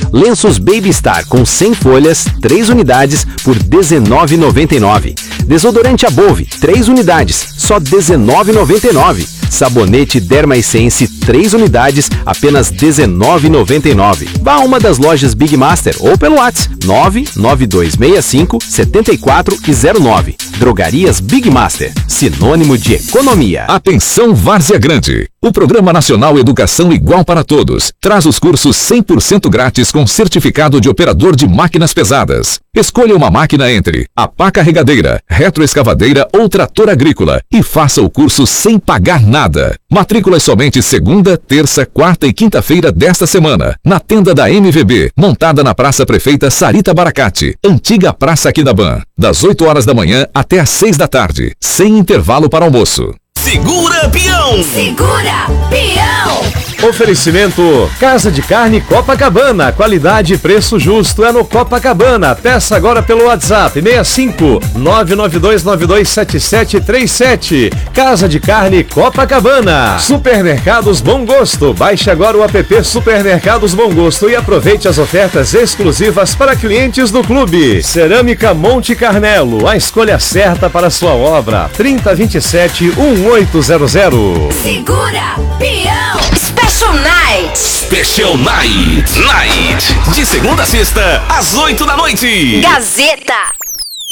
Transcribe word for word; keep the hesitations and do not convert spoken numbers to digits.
Lenços Baby Star com cem folhas, três unidades por dezenove reais e noventa e nove centavos. Desodorante Above, três unidades, só dezenove reais e noventa e nove centavos. Sabonete Derma Essence, três unidades, apenas dezenove reais e noventa e nove centavos. Vá a uma das lojas Big Master ou pelo WhatsApp nove nove dois seis cinco sete quatro zero nove. Drogarias Big Master, sinônimo de economia. Atenção Várzea Grande! O Programa Nacional Educação Igual para Todos traz os cursos cem por cento grátis com certificado de operador de máquinas pesadas. Escolha uma máquina entre a pá carregadeira, retroescavadeira ou trator agrícola e faça o curso sem pagar nada. Matrículas somente segunda, terça, quarta e quinta-feira desta semana, na tenda da M V B, montada na Praça Prefeita Sarita Baracate, antiga Praça Aquidabã, das oito horas da manhã até às seis da tarde, sem intervalo para almoço. Segura, peão! Segura, peão! Oferecimento Casa de Carne Copacabana, qualidade e preço justo é no Copacabana. Peça agora pelo WhatsApp seis cinco nove nove dois nove dois sete sete três sete. Casa de Carne Copacabana. Supermercados Bom Gosto. Baixe agora o app Supermercados Bom Gosto e aproveite as ofertas exclusivas para clientes do clube. Cerâmica Monte Carmelo, a escolha certa para sua obra. trinta vinte e sete, dezoito zero zero. Segura, peão! Special Night! Special Night! Night! De segunda a sexta, às oito da noite! Gazeta!